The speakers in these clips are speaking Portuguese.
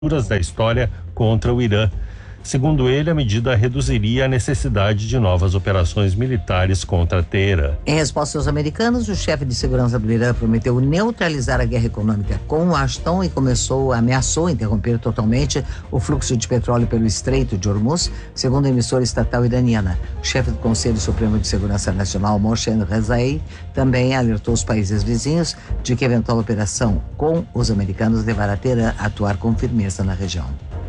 da história contra o Irã. Segundo ele, a medida reduziria a necessidade de novas operações militares contra Teherã. Em resposta aos americanos, o chefe de segurança do Irã prometeu neutralizar a guerra econômica com Washington e ameaçou interromper totalmente o fluxo de petróleo pelo Estreito de Hormuz, segundo a emissora estatal iraniana. O chefe do Conselho Supremo de Segurança Nacional, Mohsen Rezaei, também alertou os países vizinhos de que a eventual operação com os americanos levará Teherã a atuar com firmeza na região.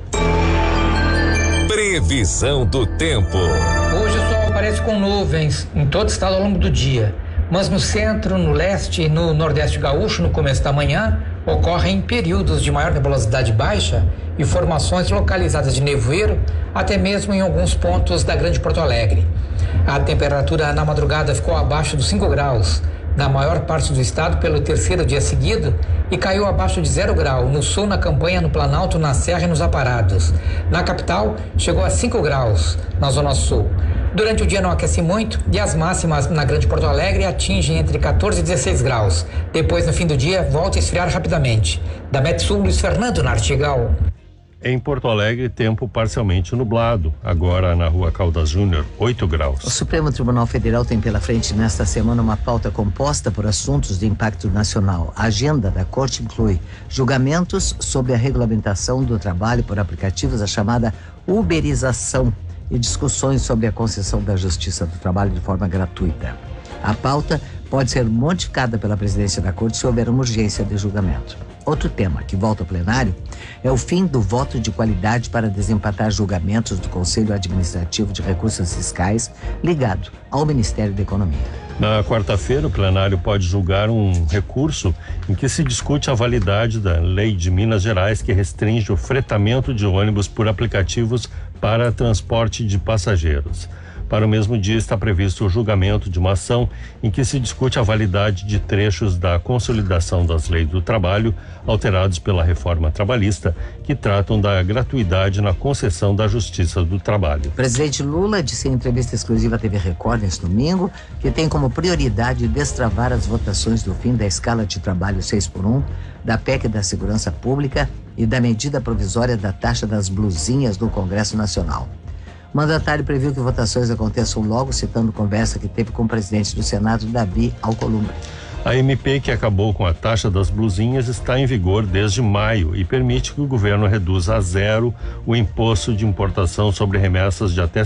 Previsão do tempo. Hoje o sol aparece com nuvens em todo o estado ao longo do dia, mas no centro, no leste e no nordeste gaúcho, no começo da manhã, ocorrem períodos de maior nebulosidade baixa e formações localizadas de nevoeiro, até mesmo em alguns pontos da Grande Porto Alegre. A temperatura na madrugada ficou abaixo dos 5 graus na maior parte do estado pelo terceiro dia seguido e caiu abaixo de 0 grau no sul, na Campanha, no Planalto, na Serra e nos Aparados. Na capital, chegou a 5 graus na Zona Sul. Durante o dia não aquece muito e as máximas na Grande Porto Alegre atingem entre 14 e 16 graus. Depois, no fim do dia, volta a esfriar rapidamente. Da Metsul, Luiz Fernando Nartigal. Em Porto Alegre, tempo parcialmente nublado. Agora na Rua Caldas Júnior, 8 graus. O Supremo Tribunal Federal tem pela frente nesta semana uma pauta composta por assuntos de impacto nacional. A agenda da Corte inclui julgamentos sobre a regulamentação do trabalho por aplicativos, a chamada uberização, e discussões sobre a concessão da Justiça do Trabalho de forma gratuita. A pauta pode ser modificada pela presidência da Corte se houver uma urgência de julgamento. Outro tema que volta ao plenário é o fim do voto de qualidade para desempatar julgamentos do Conselho Administrativo de Recursos Fiscais ligado ao Ministério da Economia. Na quarta-feira, o plenário pode julgar um recurso em que se discute a validade da lei de Minas Gerais que restringe o fretamento de ônibus por aplicativos para transporte de passageiros. Para o mesmo dia está previsto o julgamento de uma ação em que se discute a validade de trechos da consolidação das leis do trabalho alterados pela reforma trabalhista, que tratam da gratuidade na concessão da Justiça do Trabalho. O presidente Lula disse em entrevista exclusiva à TV Record neste domingo que tem como prioridade destravar as votações do fim da escala de trabalho 6x1, da PEC da Segurança Pública e da medida provisória da taxa das blusinhas no Congresso Nacional. O mandatário previu que votações aconteçam logo, citando conversa que teve com o presidente do Senado, Davi Alcolumbre. A MP que acabou com a taxa das blusinhas está em vigor desde maio e permite que o governo reduza a zero o imposto de importação sobre remessas de até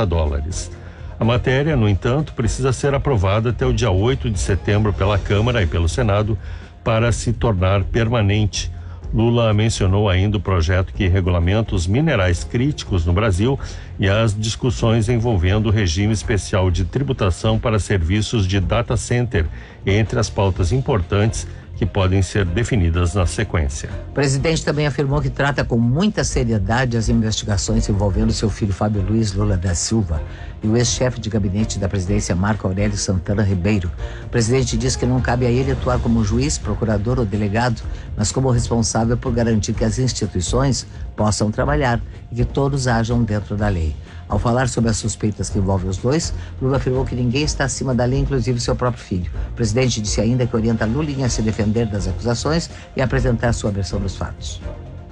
$50. A matéria, no entanto, precisa ser aprovada até o dia 8 de setembro pela Câmara e pelo Senado para se tornar permanente. Lula mencionou ainda o projeto que regulamenta os minerais críticos no Brasil e as discussões envolvendo o regime especial de tributação para serviços de data center, entre as pautas importantes que podem ser definidas na sequência. O presidente também afirmou que trata com muita seriedade as investigações envolvendo seu filho Fábio Luiz Lula da Silva e o ex-chefe de gabinete da presidência Marco Aurélio Santana Ribeiro. O presidente diz que não cabe a ele atuar como juiz, procurador ou delegado, mas como responsável por garantir que as instituições possam trabalhar e que todos ajam dentro da lei. Ao falar sobre as suspeitas que envolvem os dois, Lula afirmou que ninguém está acima da lei, inclusive seu próprio filho. O presidente disse ainda que orienta Lulinha a se defender das acusações e apresentar sua versão dos fatos.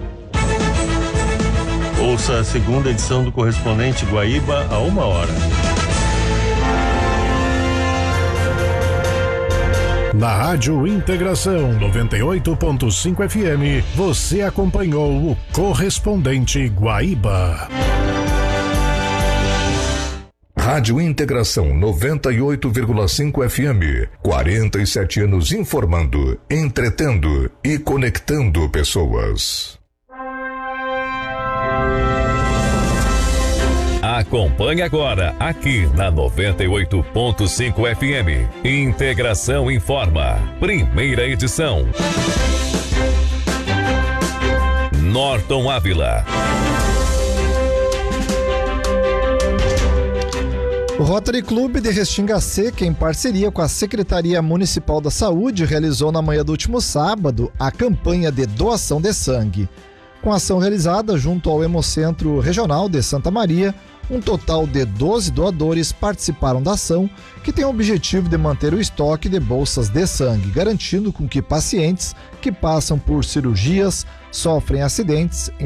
Ouça a segunda edição do Correspondente Guaíba a 1h. Na Rádio Integração 98.5 FM, você acompanhou o Correspondente Guaíba. Rádio Integração 98,5 FM, 47 anos informando, entretendo e conectando pessoas. Acompanhe agora, aqui na 98.5 FM. Integração Informa, primeira edição. Norton Ávila. O Rotary Clube de Restinga Seca, em parceria com a Secretaria Municipal da Saúde, realizou na manhã do último sábado a campanha de doação de sangue. Com a ação realizada junto ao Hemocentro Regional de Santa Maria, Um total de 12 doadores participaram da ação, que tem o objetivo de manter o estoque de bolsas de sangue, garantindo com que pacientes que passam por cirurgias, sofrem acidentes,